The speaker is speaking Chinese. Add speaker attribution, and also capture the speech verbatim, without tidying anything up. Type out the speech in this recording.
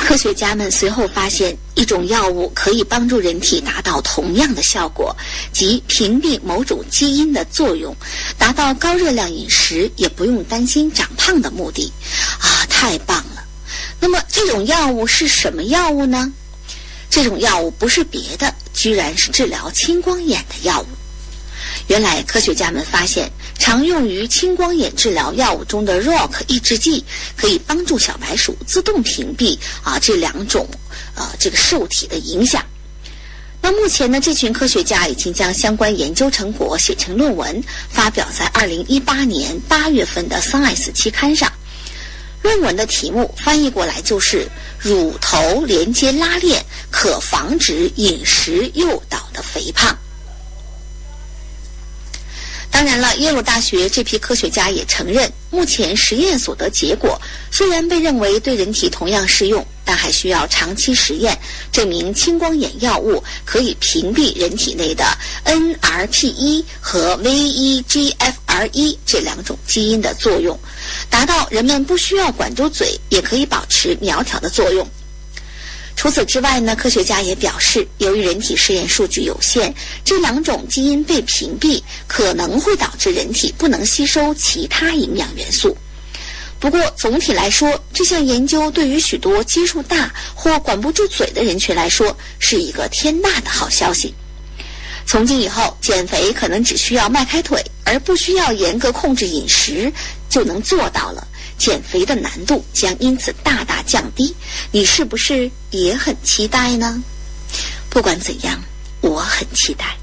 Speaker 1: 科学家们随后发现，一种药物可以帮助人体达到同样的效果，即屏蔽某种基因的作用，达到高热量饮食也不用担心长胖的目的。啊，太棒了！那么这种药物是什么药物呢？这种药物不是别的，居然是治疗青光眼的药物。原来科学家们发现，常用于青光眼治疗药物中的 R O C 抑制剂可以帮助小白鼠自动屏蔽啊这两种呃这个受体的影响。那目前呢，这群科学家已经将相关研究成果写成论文，发表在二零一八年八月份的 Science 期刊上。论文的题目翻译过来就是乳头连接拉链可防止饮食诱导的肥胖。当然了，耶鲁大学这批科学家也承认，目前实验所得结果虽然被认为对人体同样适用，但还需要长期实验，证明青光眼药物可以屏蔽人体内的 N R P 一 和 V 一 G F R 一 这两种基因的作用，达到人们不需要管住嘴也可以保持苗条的作用。除此之外呢，科学家也表示，由于人体实验数据有限，这两种基因被屏蔽可能会导致人体不能吸收其他营养元素。不过总体来说，这项研究对于许多基数大或管不住嘴的人群来说是一个天大的好消息。从今以后，减肥可能只需要迈开腿，而不需要严格控制饮食就能做到了，减肥的难度将因此大大降低。你是不是也很期待呢？不管怎样，我很期待。